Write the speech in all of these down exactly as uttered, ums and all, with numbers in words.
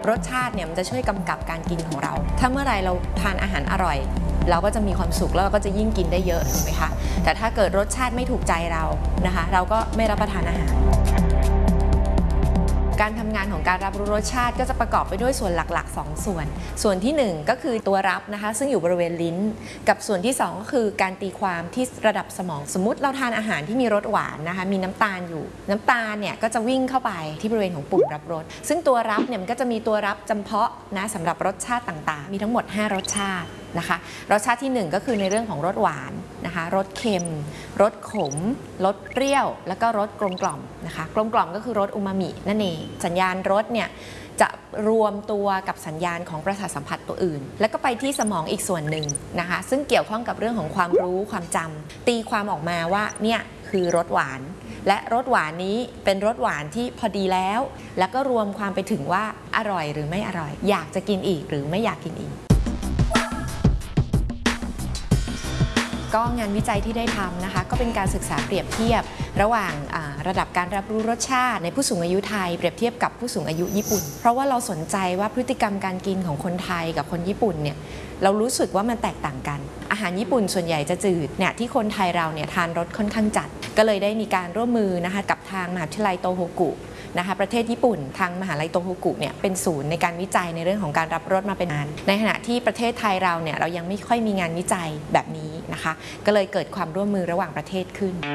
รสชาติเนี่ยมันจะช่วยกำกับการกินของเราถ้าเมื่อไหร่เราทานอาหารอร่อยเราก็จะมีความสุขแล้วเราก็จะยิ่งกินได้เยอะถูกไหมคะแต่ถ้าเกิดรสชาติไม่ถูกใจเรานะคะเราก็ไม่รับประทานอาหารการทำงานของการรับรู้รสชาติก็จะประกอบไปด้วยส่วนหลักๆสองส่วนส่วนที่หนึ่งก็คือตัวรับนะคะซึ่งอยู่บริเวณลิ้นกับส่วนที่สองก็คือการตีความที่ระดับสมองสมมุติเราทานอาหารที่มีรสหวานนะคะมีน้ำตาลอยู่น้ำตาลเนี่ยก็จะวิ่งเข้าไปที่บริเวณของปุ่มรับรสซึ่งตัวรับเนี่ยมันก็จะมีตัวรับจำเพาะนะสำหรับรสชาติต่างๆมีทั้งหมดห้ารสชาตินะคะรสชาติที่หนึ่งก็คือในเรื่องของรสหวานนะคะรสเค็มรสขมรสเปรี้ยวแล้วก็รสกลมกล่อมนะคะกลมกล่อมก็คือรสอูมามินั่นเองสัญญาณรสเนี่ยจะรวมตัวกับสัญญาณของประสาทสัมผัสตัวอื่นแล้วก็ไปที่สมองอีกส่วนหนึ่งนะคะซึ่งเกี่ยวข้องกับเรื่องของความรู้ความจำตีความออกมาว่าเนี่ยคือรสหวานและรสหวานนี้เป็นรสหวานที่พอดีแล้วแล้วก็รวมความไปถึงว่าอร่อยหรือไม่อร่อยอยากจะกินอีกหรือไม่อยากกินอีกก็งานวิจัยที่ได้ทำนะคะก็เป็นการศึกษาเปรียบเทียบระหว่างระดับการรับรู้รสชาติในผู้สูงอายุไทยเปรียบเทียบกับผู้สูงอายุญี่ปุ่นเพราะว่าเราสนใจว่าพฤติกรรมการกินของคนไทยกับคนญี่ปุ่นเนี่ยเรารู้สึกว่ามันแตกต่างกันอาหารญี่ปุ่นส่วนใหญ่จะจืดเนี่ยที่คนไทยเราเนี่ยทานรสค่อนข้างจัดก็เลยได้มีการร่วมมือนะคะกับทางมหาวิทยาลัยโตโฮกุนะคะประเทศญี่ปุ่นทางมหาลัยโตโฮกุเนี่ยเป็นศูนย์ในการวิจัยในเรื่องของการรับรสมาเป็นนานในขณะที่ประเทศไทยเราเนี่ยเรายังไม่ค่อยมีงานวิจัยแบบนี้นะคะก็เลยเกิดความร่วมมือระหว่างประเทศขึ้น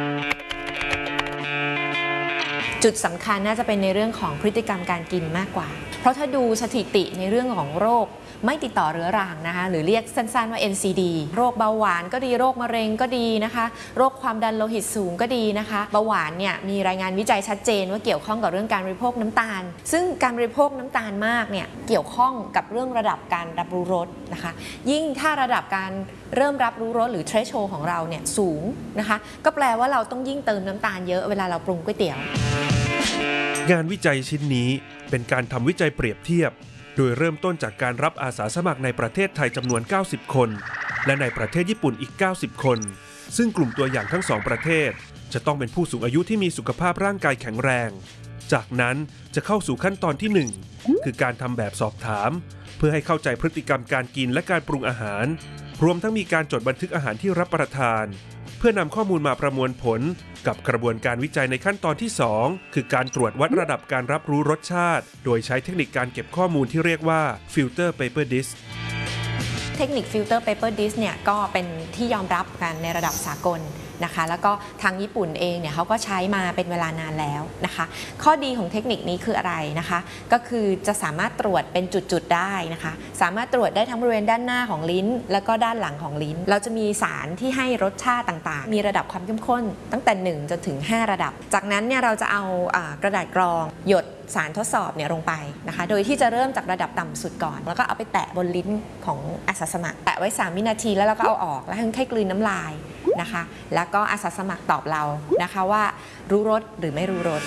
จุดสำคัญน่าจะเป็นในเรื่องของพฤติกรรมการกินมากกว่าเพราะถ้าดูสถิติในเรื่องของโรคไม่ติดต่อเรื้อรังนะคะหรือเรียกสั้นๆว่า เอ็น ซี ดี โรคเบาหวานก็ดีโรคมะเร็งก็ดีนะคะโรคความดันโลหิตสูงก็ดีนะคะเบาหวานเนี่ยมีรายงานวิจัยชัดเจนว่าเกี่ยวข้องกับเรื่องการบริโภคน้ำตาลซึ่งการบริโภคน้ำตาลมากเนี่ยเกี่ยวข้องกับเรื่องระดับการรับรู้รสนะคะยิ่งถ้าระดับการเริ่มรับรู้รสหรือ threshold ของเราเนี่ยสูงนะคะก็แปลว่าเราต้องยิ่งเติมน้ำตาลเยอะเวลาเราปรุงก๋วยเตี๋ยวงานวิจัยชิ้นนี้เป็นการทำวิจัยเปรียบเทียบโดยเริ่มต้นจากการรับอาสาสมัครในประเทศไทยจำนวนเก้าสิบคนและในประเทศญี่ปุ่นอีกเก้าสิบคนซึ่งกลุ่มตัวอย่างทั้งสองประเทศจะต้องเป็นผู้สูงอายุที่มีสุขภาพร่างกายแข็งแรงจากนั้นจะเข้าสู่ขั้นตอนที่หนึ่งคือการทำแบบสอบถามเพื่อให้เข้าใจพฤติกรรมการกินและการปรุงอาหารรวมทั้งมีการจดบันทึกอาหารที่รับประทานเพื่อนำข้อมูลมาประมวลผลกับกระบวนการวิจัยในขั้นตอนที่สองคือการตรวจวัดระดับการรับรู้รสชาติโดยใช้เทคนิคการเก็บข้อมูลที่เรียกว่า Filter Paper Disk เทคนิค Filter Paper Disk เนี่ยก็เป็นที่ยอมรับกันในระดับสากลนะคะแล้วก็ทางญี่ปุ่นเองเนี่ยเขาก็ใช้มาเป็นเวลานานแล้วนะคะข้อดีของเทคนิคนี้คืออะไรนะคะก็คือจะสามารถตรวจเป็นจุดๆได้นะคะสามารถตรวจได้ทั้งบริเวณด้านหน้าของลิ้นแล้วก็ด้านหลังของลิ้นเราจะมีสารที่ให้รสชาติต่างๆมีระดับความเข้มข้นตั้งแต่หนึ่งจนถึงห้าระดับจากนั้นเนี่ยเราจะเอากระดาษกรองหยดสารทดสอบเนี่ยลงไปนะคะโดยที่จะเริ่มจากระดับต่ำสุดก่อนแล้วก็เอาไปแตะบนลิ้นของอาสาสมัครแตะไว้สามวินาทีแล้วเราก็เอาออกแล้วให้คนไข้กลืนน้ำลายนะคะแล้วก็อาสาสมัครตอบเรานะคะว่ารู้รสหรือไม่รู้รส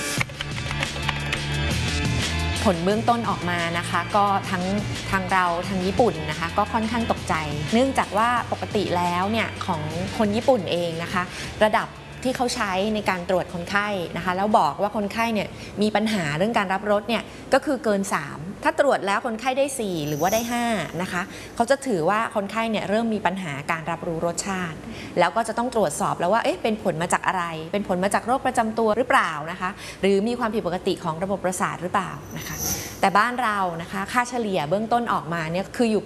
ผลเบื้องต้นออกมานะคะก็ทั้งทางเราทางญี่ปุ่นนะคะก็ค่อนข้างตกใจเนื่องจากว่าปกติแล้วเนี่ยของคนญี่ปุ่นเองนะคะระดับที่เขาใช้ในการตรวจคนไข้นะคะแล้วบอกว่าคนไข้เนี่ยมีปัญหาเรื่องการรับรสเนี่ยก็คือเกินสามถ้าตรวจแล้วคนไข้ได้สี่หรือว่าได้ห้านะคะเขาจะถือว่าคนไข้เนี่ยเริ่มมีปัญหาการรับรู้รสชาติแล้วก็จะต้องตรวจสอบแล้วว่าเอ๊ะเป็นผลมาจากอะไรเป็นผลมาจากโรคประจำตัวหรือเปล่านะคะหรือมีความผิดปกติของระบบประสาทหรือเปล่านะคะแต่บ้านเรานะคะค่าเฉลี่ยเบื้องต้นออกมาเนี่ยคืออยู่